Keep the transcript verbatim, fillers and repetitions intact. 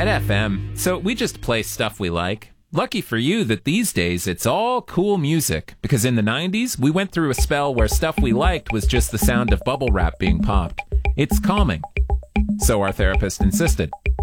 at F M, so we just play stuff we like. Lucky for you that these days it's all cool music, because in the nineties, we went through a spell where stuff we liked was just the sound of bubble wrap being popped. It's calming. So our therapist insisted.